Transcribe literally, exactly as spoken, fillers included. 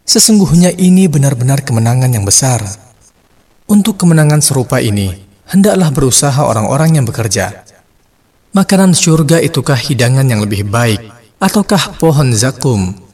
Sesungguhnya ini benar-benar kemenangan yang besar. Untuk kemenangan serupa ini, hendaklah berusaha orang-orang yang bekerja. Makanan syurga itukah hidangan yang lebih baik, ataukah pohon zakum